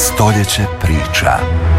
Stoljeće priča.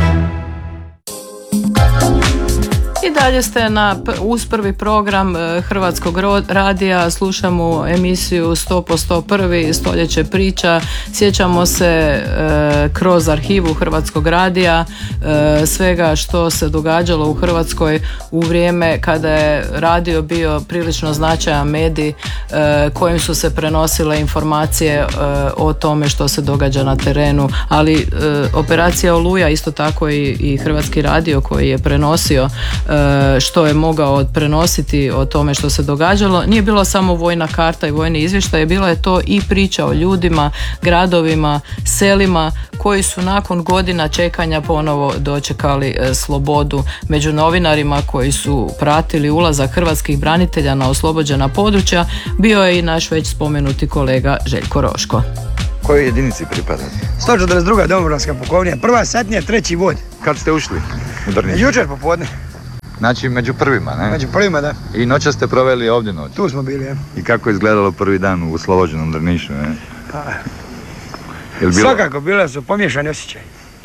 I dalje ste uz prvi program Hrvatskog radija, slušamo emisiju 100% prvi, Stoljeće priča. Sjećamo se kroz arhivu Hrvatskog radija svega što se događalo u Hrvatskoj u vrijeme kada je radio bio prilično značajan medij kojim su se prenosile informacije o tome što se događa na terenu, ali operacija Oluja isto tako i Hrvatski radio koji je prenosio što je mogao prenositi o tome što se događalo. Nije bilo samo vojna karta i vojni izvještaj, bilo je to i priča o ljudima, gradovima, selima koji su nakon godina čekanja ponovo dočekali slobodu. Među novinarima koji su pratili ulazak hrvatskih branitelja na oslobođena područja bio je i naš već spomenuti kolega Željko Roško. Kojoj jedinici pripada? 142. Domobranska pukovnija, prva satnija, treći vod. Kad ste ušli u Drniš? Jučer popodne. Znači među prvima, ne? Među prvima, da. I noća ste proveli ovdje noć? Tu smo bili, ja. I kako je izgledalo prvi dan u oslobođenom Drnišu, ne? Pa, svakako bile su pomiješani osjećaj.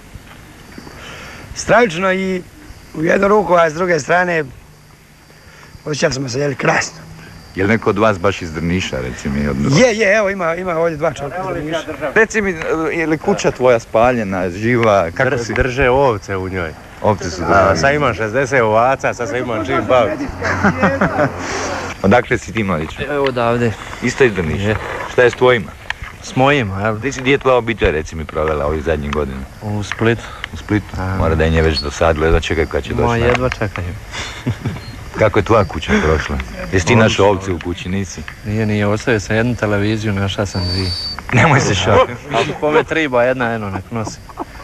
Stravično i u jednu ruku, a s druge strane osjećali smo se, jeli, krasno. Je li neko od vas baš iz Drniša, recimo? Je, evo ima ovdje dva čovjeka iz Drniša. Reci mi, je li kuća tvoja spaljena, živa, kako si? Drže ovce u njoj. Ovce su držali. Sad imam 60 ovaca, sad se imam čim baviti. Odakle si ti, mladiću? Evo odavde. Isto iz Drniša. Šta je s tvojima? S mojima, evo. Gdje je tvoja obitelj, reci mi, provela ovih zadnjih godina? U Splitu. U Splitu? Mora da je nje već dosadilo, jedva čekaj kad će doći. Ma jedva čekaju. Kako je tvoja kuća prošla? Jesi ti našao ovce u kući, nisi? Nije, ostavio sam jednu televiziju, našao sam dvije. Nemoj se šaliti. Ako kome triba, jedna nek nosi.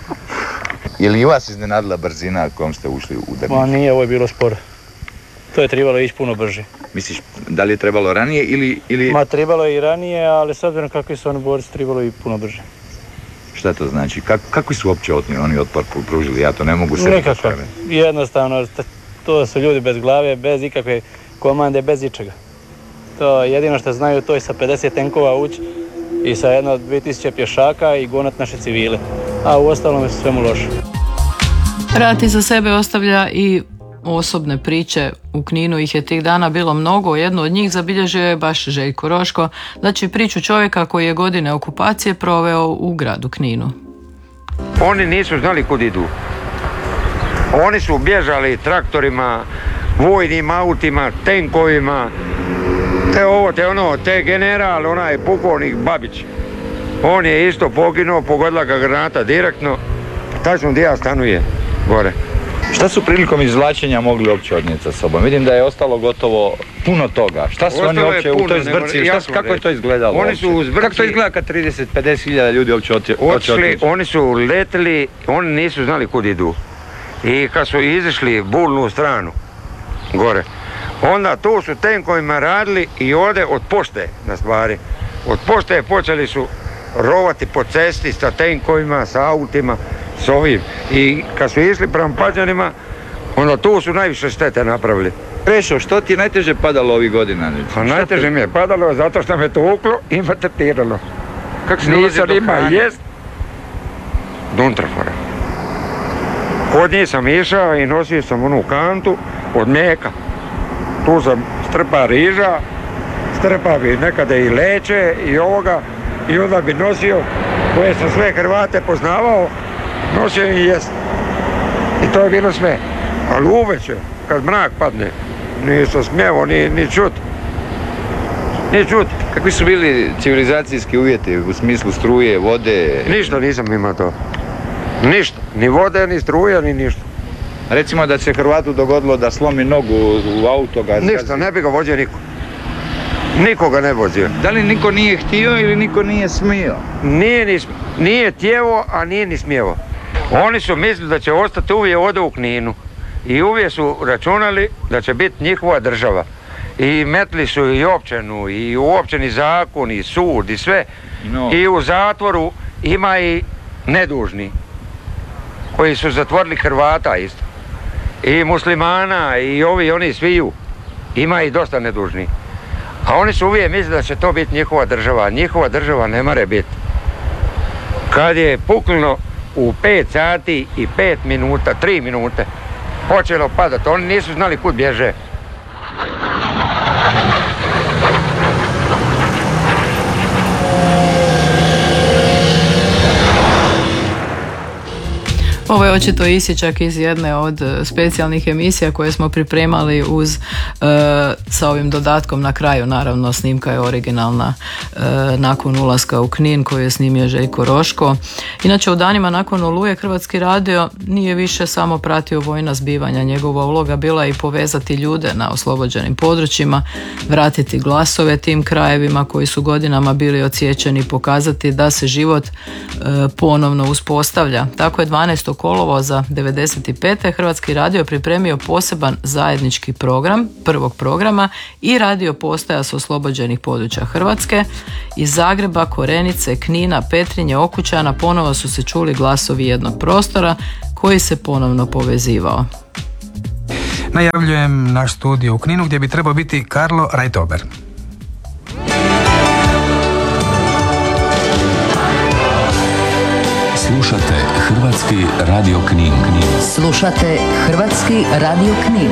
Je li i vas iznenadila brzina kojom ste ušli u Drniš? Ma nije, ovo je bilo sporo. To je trebalo ići puno brže. Misliš, da li je trebalo ranije ili... Ma trebalo je i ranije, ali s obzirom kakvi su oni borci, trebalo i puno brže. Šta to znači? Kakvi su uopće oni otpor pružili? Ja to ne mogu sebi predstaviti. Jednostavno, to su ljudi bez glave, bez ikakve komande, bez ičega. To jedino što znaju, to je sa 50 tenkova ući i sa 2000 pješaka i gonat naše civile. A u ostalom je svemu loše. Rat iza sebe ostavlja i osobne priče. U Kninu ih je tih dana bilo mnogo. Jednu od njih zabilježio je baš Željko Roško. Znači priču čovjeka koji je godine okupacije proveo u gradu Kninu. Oni nisu znali kud idu. Oni su bježali traktorima, vojnim autima, tenkovima, te general, onaj pukovnik Babić. On je isto poginuo, pogodila ga granata direktno, tačno gdje ja stanuje, gore. Šta su prilikom izvlačenja mogli uopće odnijeti sa sobom? Vidim da je ostalo gotovo puno toga. Šta su oni uopće u toj zbrci? Kako je to izgledalo? Oni su u zbrci... Kako to izgleda kad 30-50 hiljada ljudi uopće otišli? Oni su letili, oni nisu znali kud idu. I kad su izišli bulnu stranu, gore, onda tu su tenkovima radili i ode od pošte na stvari. Od pošte počeli su rovati po cesti sa tenkovima, sa autima, s ovim. I kad su išli prema Pađanima, onda tu su najviše štete napravili. Krešo, što ti je najteže padalo ovih godina? Pa najteže mi je padalo zato što me tuklo i maltretiralo. Kako se dolazi do hrane? Jest Duntrafora. Kod njih sam išao i nosio sam onu kantu od mlijeka. Tu sam strpa riža, strpa bi nekada i leće i ovoga i onda bi nosio, koje sam sve Hrvate poznavao, nosio i jest. I to je bilo sve. Ali uveče, kad mrak padne, nisam smjevo ni čut. Ni čut. Kakvi su bili civilizacijski uvjeti u smislu struje, vode? Ništa nisam imao to. Ništa. Ni vode, ni struje, ni ništa. Recimo da se Hrvatu dogodilo da slomi nogu u auto ga... Ništa, ne bi ga vozio niko. Nikoga ne vozio. Da li niko nije htio ili niko nije smio? Nije htjevo, a nije ni smjevo. Oni su mislili da će ostati uvijek ovdje u Kninu. I uvijek su računali da će biti njihova država. I metli su i općenu, i u općeni zakon, i sud, i sve. No. I u zatvoru ima i nedužni, koji su zatvorili Hrvata isto. I muslimana, i oni sviju. Ima i dosta nedužni. A oni su uvijek mislili da će to biti njihova država. Njihova država ne more biti. Kad je puknulo u 5 sati i 5 minuta, 3 minute počelo padati. Oni nisu znali kud bježe. Ovo je očito isječak iz jedne od specijalnih emisija koje smo pripremali uz sa ovim dodatkom na kraju. Naravno, snimka je originalna nakon ulaska u Knin koju je snimio Željko Roško. Inače, u danima nakon Oluje Hrvatski radio nije više samo pratio vojna zbivanja. Njegova uloga bila i povezati ljude na oslobođenim područjima, vratiti glasove tim krajevima koji su godinama bili odsječeni, pokazati da se život ponovno uspostavlja. Tako je 12. kolovoza 95. Hrvatski radio pripremio poseban zajednički program prvog programa i radio postaja s oslobođenih područja Hrvatske. Iz Zagreba, Korenice, Knina, Petrinje, Okučana ponovo su se čuli glasovi jednog prostora koji se ponovno povezivao. Najavljujem naš studio u Kninu gdje bi trebao biti Karlo Rajtober. Slušate Hrvatski radio Knin. Slušate Hrvatski radio Knin.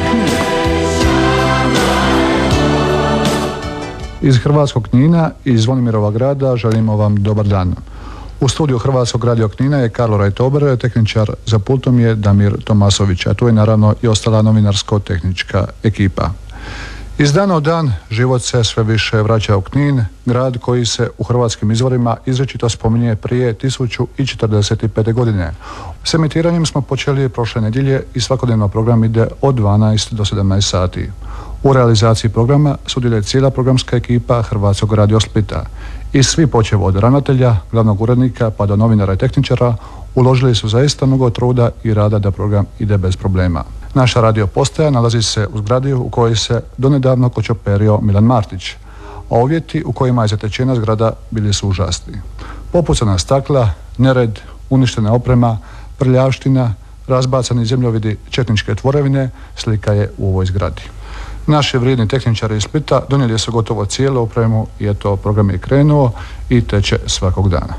Iz Hrvatskog Knina i Zvonimirova grada želimo vam dobar dan. U studiju Hrvatskog radio Knina je Karlo Rajtober, tehničar za pultom je Damir Tomasović, a tu je naravno i ostala novinarsko-tehnička ekipa. Iz dana u dan život se sve više vraća u Knin, grad koji se u hrvatskim izvorima izričito spominje prije 1045. godine. S emitiranjem smo počeli prošle nedjelje i svakodnevno program ide od 12 do 17 sati. U realizaciji programa sudjeluje cijela programska ekipa Hrvatskog radio Splita i svi počev od ravnatelja, glavnog urednika pa do novinara i tehničara uložili su zaista mnogo truda i rada da program ide bez problema. Naša radio postaja nalazi se u zgradi u kojoj se donedavno kočoperio Milan Martić, a uvjeti u kojima je zatečena zgrada bili su užasni. Popucana stakla, nered, uništena oprema, prljavština, razbacani zemljovidi četničke tvorevine slika je u ovoj zgradi. Naši vrijedni tehničari iz Splita donijeli su gotovo cijelu opremu i eto program je krenuo i teče svakog dana.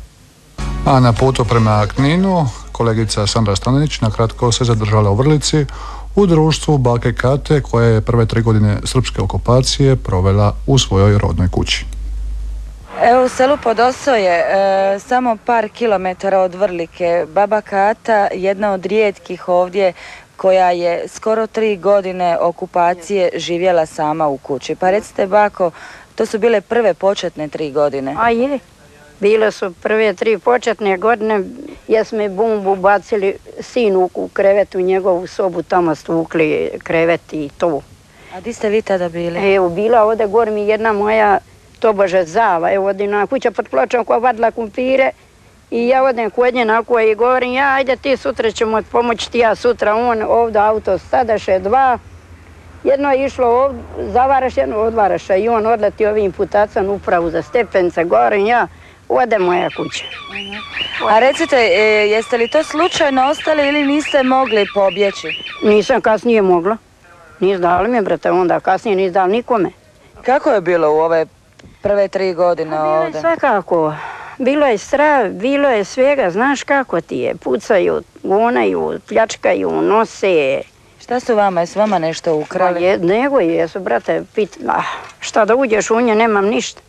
A na putu prema Kninu kolegica Sandra Stanenić nakratko se zadržala u Vrlici u društvu bake Kate koja je prve 3 godine srpske okupacije provela u svojoj rodnoj kući. Evo u selu Podosoje, samo par kilometara od Vrlike, baba Kata, jedna od rijetkih ovdje koja je skoro 3 godine okupacije živjela sama u kući. Pa recite bako, to su bile prve početne 3 godine. A je, bile su prve 3 početne godine, jesmo bombu bacili sinu u krevet u njegovu sobu, tamo stvukli krevet i to. A di ste vi tada bili? Evo, bila ovdje gor mi jedna moja tobože zava, evo ovdje na kuća pod pločom koja vadila kumpire i ja odem kod nje na koje i govorim, ja ajde ti sutra ćemo pomoći ti ja sutra, on ovdje auto stadaše 2, jedno je išlo ovdje, zavaraš, jedno odvaraš i on odleti ovim putacom upravu za stepence, govorim ja, ode moja kuća. A recite, jeste li to slučajno ostali ili niste mogli pobjeći? Nisam kasnije mogla. Nis dali mi, brate, onda kasnije nis dali nikome. Kako je bilo u ove prve 3 godine ovdje? Bilo je svakako. Bilo je strah, bilo je svega, znaš kako ti je. Pucaju, gonaju, pljačkaju, nose. Šta su vama? Jesu vama nešto ukrali? Nego jesu, brate, šta da uđeš u nje, nemam ništa.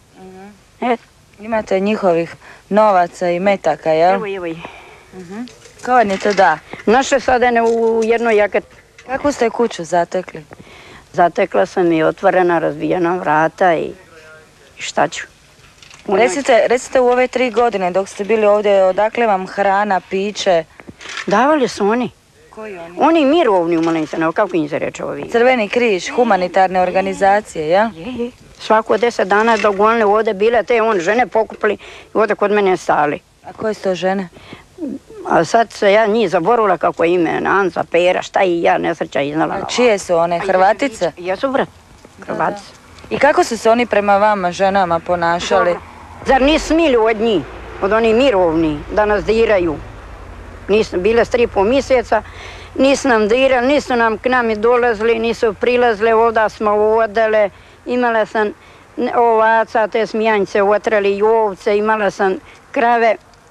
Imate njihovih novaca i metaka, jel? Evo. Kao je to da? Naše sadene u jednoj jaket. Kako ste kuću zatekli? Zatekla sam i otvorena, razbijena vrata i šta ću. Recite u ove 3 godine dok ste bili ovdje, odakle vam hrana, piće? Davali su oni. Koji oni? Oni mirovni umali se, kako im se reče ovi? Crveni križ, humanitarne organizacije, ja? Je. Svako 10 dana dok one ovdje bile, te žene pokupili i ovdje kod mene stali. A koje su to žene? A sad se ja njih zaboravila kako ime, Anza, Pera, šta i ja nesreća iznala. A čije su one, Hrvatice? Jesu, brat, Hrvatice. I kako su se oni prema vama, ženama, ponašali? Dobro. Zar nisu smili od njih, od onih mirovni, da nas diraju? Nisu bile 3,5 mjeseca, nisu nam dirali, nisu nam k nami dolazili, nisu prilazili, ovdje smo odele. Imala sam ovaca, te smijanjice otrali i ovce, imala sam krave.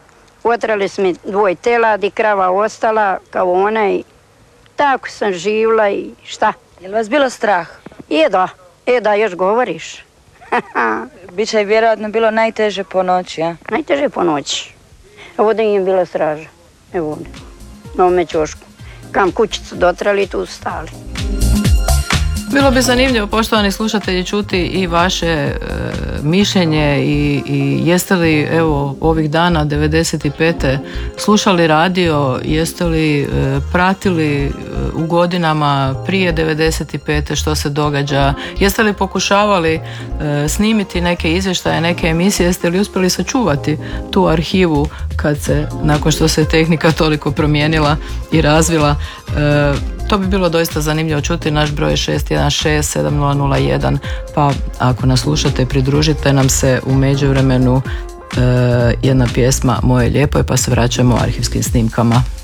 Otrali smo 2 teladi, krava ostala kao ona i tako sam živla i šta. Je li vas bilo strah? Da, još govoriš. Biće je vjerojatno bilo najteže po noći, a? Najteže po noći. Ovdje im je bila straža. Evo ovdje, na ovome ćošku. Kam kućicu dotrali, tu stali. Bilo bi zanimljivo, poštovani slušatelji, čuti i vaše mišljenje i jeste li evo ovih dana 95. slušali radio, jeste li pratili u godinama prije 95. što se događa, jeste li pokušavali snimiti neke izvještaje, neke emisije, jeste li uspjeli sačuvati tu arhivu kad se, nakon što se tehnika toliko promijenila i razvila. To bi bilo doista zanimljivo čuti. Naš broj je 616-7001, pa ako nas slušate, pridružite nam se. U međuvremenu jedna pjesma Moje lijepo, pa se vraćamo arhivskim snimkama.